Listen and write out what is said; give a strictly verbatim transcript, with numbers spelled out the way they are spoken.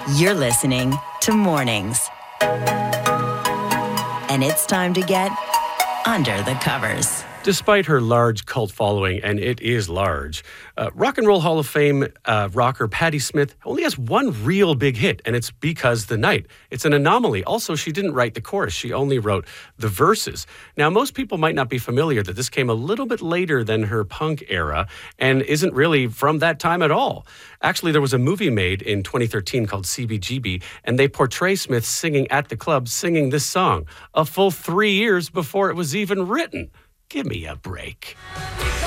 You're listening to Mornings. And it's time to get under the covers. Despite her large cult following, and it is large, uh, Rock and Roll Hall of Fame uh, rocker Patti Smith only has one real big hit, and it's Because the Night. It's an anomaly. Also, she didn't write the chorus. She only wrote the verses. Now, most people might not be familiar that this came a little bit later than her punk era and isn't really from that time at all. Actually, there was a movie made in twenty thirteen called C B G B, and they portray Smith singing at the club, singing this song, a full three years before it was even written. Give me a break.